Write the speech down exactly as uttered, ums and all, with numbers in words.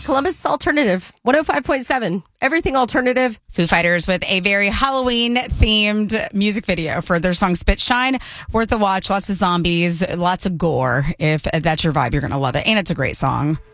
Columbus Alternative, one oh five point seven. Everything alternative. Foo Fighters with a very Halloween-themed music video for their song Spit Shine. Worth a watch. Lots of zombies, lots of gore. If that's your vibe, you're going to love it. And it's a great song.